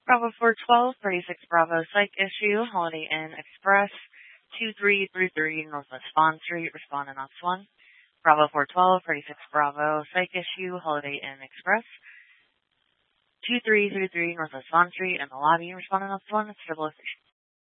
Bravo 412, 36 Bravo, Psych Issue, Holiday Inn Express, 2333 Northwest Bond Street, responding on 1. Bravo 412, 36 Bravo, Psych Issue, Holiday Inn Express, 2333 Northwest Bond Street, in the lobby, responding on 1. It's 006.